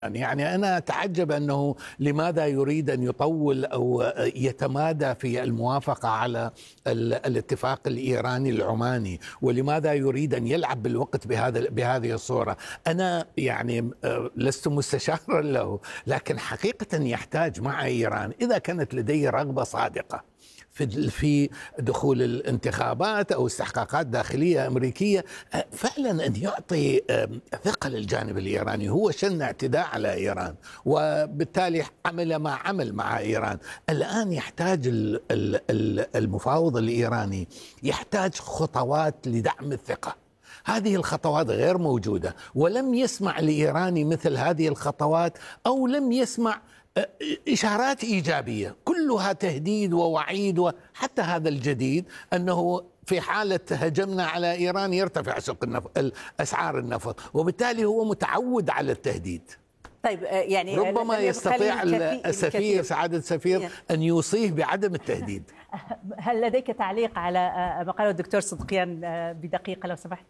يعني أنا أتعجب أنه لماذا يريد أن يطول أو يتمادى في الموافقة على الاتفاق الإيراني العماني، ولماذا يريد أن يلعب بالوقت بهذه الصورة. أنا يعني لست مستشارا له، لكن حقيقة يحتاج مع إيران إذا كانت لديه رغبة صادقة في دخول الانتخابات أو استحقاقات داخلية أمريكية، فعلا أن يعطي ثقة للجانب الإيراني. هو شن اعتداء على إيران، وبالتالي عمل ما عمل مع إيران. الآن يحتاج المفاوض الإيراني يحتاج خطوات لدعم الثقة. هذه الخطوات غير موجودة، ولم يسمع لإيراني مثل هذه الخطوات، أو لم يسمع إشارات إيجابية، كلها تهديد ووعيد. وحتى هذا الجديد أنه في حالة هجمنا على إيران يرتفع سوق أسعار النفط، وبالتالي هو متعود على التهديد. طيب يعني ربما يستطيع السفير سعادة السفير أن يوصيه بعدم التهديد. هل لديك تعليق على ما قاله الدكتور صدقيان بدقيقة لو سمحت؟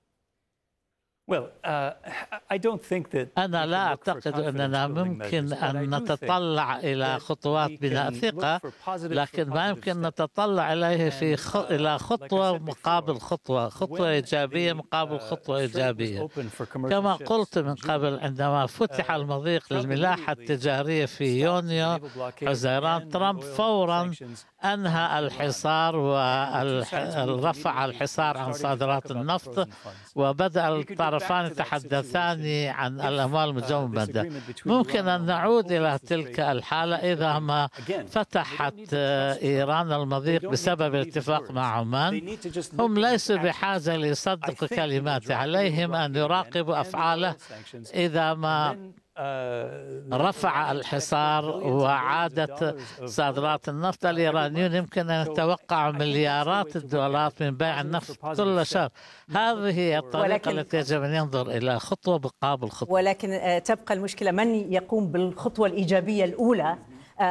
أنا لا أعتقد أننا ممكن أن نتطلع إلى خطوات بناء ثقة، لكن ما يمكن نتطلع إليه إلى خطوة مقابل خطوة، خطوة إيجابية مقابل خطوة إيجابية. كما قلت من قبل، عندما فتح المضيق للملاحة التجارية في يونيو حزيران، ترامب فورا أنهى الحصار ورفع الحصار عن صادرات النفط، وبدأ الطرفان يتحدثان عن الأموال المجمدة. ممكن أن نعود إلى تلك الحالة إذا ما فتحت إيران المضيق بسبب الاتفاق مع عمان. هم ليسوا بحاجة ليصدقوا كلماته، عليهم أن يراقبوا أفعاله. إذا ما رفع الحصار وعادت صادرات النفط، الإيرانيون يمكن أن يتوقعوا مليارات الدولارات من بيع النفط كل شهر. هذه هي الطريقة التي يجب أن ينظر إلى خطوة مقابل خطوة. ولكن تبقى المشكلة من يقوم بالخطوة الإيجابية الأولى،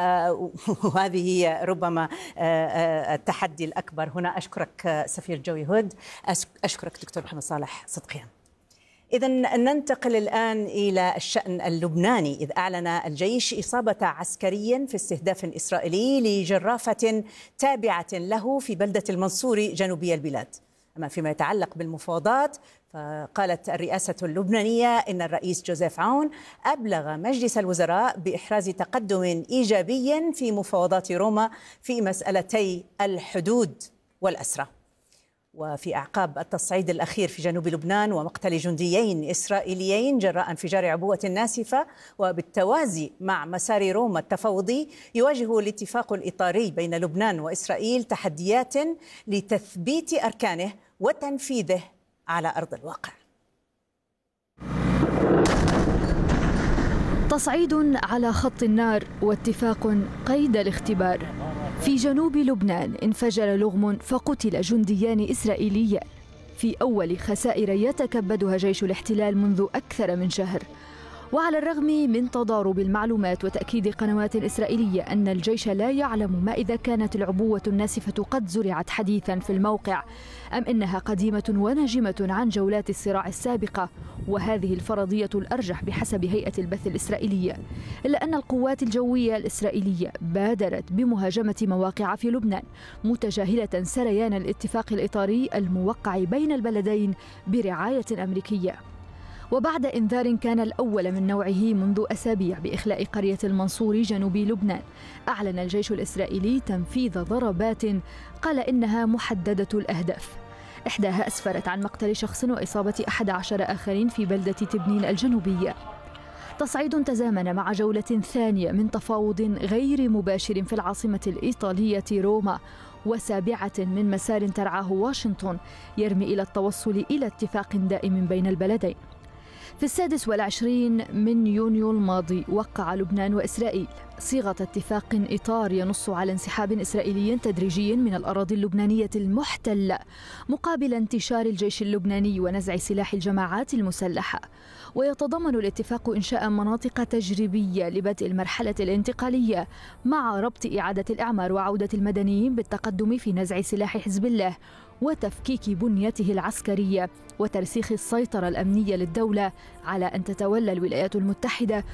وهذه هي ربما التحدي الأكبر هنا. أشكرك سفير جوي هود، أشكرك دكتور محمد صالح صدقيان. إذن ننتقل الآن إلى الشأن اللبناني، إذ أعلن الجيش إصابة عسكري في استهداف إسرائيلي لجرافة تابعة له في بلدة المنصوري جنوبي البلاد. أما فيما يتعلق بالمفاوضات، فقالت الرئاسة اللبنانية إن الرئيس جوزيف عون أبلغ مجلس الوزراء بإحراز تقدم إيجابي في مفاوضات روما في مسألتي الحدود والأسرى. وفي أعقاب التصعيد الأخير في جنوب لبنان ومقتل جنديين إسرائيليين جراء انفجار عبوة ناسفة، وبالتوازي مع مسار روما التفاوضي، يواجه الاتفاق الإطاري بين لبنان وإسرائيل تحديات لتثبيت أركانه وتنفيذه على أرض الواقع. تصعيد على خط النار واتفاق قيد الاختبار. في جنوب لبنان انفجر لغم فقتل جنديان إسرائيليان في أول خسائر يتكبدها جيش الاحتلال منذ أكثر من شهر. وعلى الرغم من تضارب المعلومات وتأكيد قنوات إسرائيلية أن الجيش لا يعلم ما إذا كانت العبوة الناسفة قد زرعت حديثا في الموقع أم إنها قديمة وناجمة عن جولات الصراع السابقة، وهذه الفرضية الأرجح بحسب هيئة البث الإسرائيلية، إلا أن القوات الجوية الإسرائيلية بادرت بمهاجمة مواقع في لبنان متجاهلة سريان الاتفاق الإطاري الموقع بين البلدين برعاية أمريكية. وبعد إنذار كان الأول من نوعه منذ أسابيع بإخلاء قرية المنصوري جنوب لبنان، أعلن الجيش الإسرائيلي تنفيذ ضربات قال إنها محددة الأهداف. إحداها أسفرت عن مقتل شخص وإصابة 11 آخرين في بلدة تبنين الجنوبية. تصعيد تزامن مع جولة ثانية من تفاوض غير مباشر في العاصمة الإيطالية روما، وسابعة من مسار ترعاه واشنطن يرمي إلى التوصل إلى اتفاق دائم بين البلدين. في 26 من يونيو الماضي وقع لبنان وإسرائيل صيغة اتفاق إطار ينص على انسحاب إسرائيلي تدريجي من الأراضي اللبنانية المحتلة مقابل انتشار الجيش اللبناني ونزع سلاح الجماعات المسلحة. ويتضمن الاتفاق إنشاء مناطق تجريبية لبدء المرحلة الانتقالية مع ربط إعادة الإعمار وعودة المدنيين بالتقدم في نزع سلاح حزب الله وتفكيك بنيته العسكرية وترسيخ السيطرة الأمنية للدولة على أن تتولى الولايات المتحدة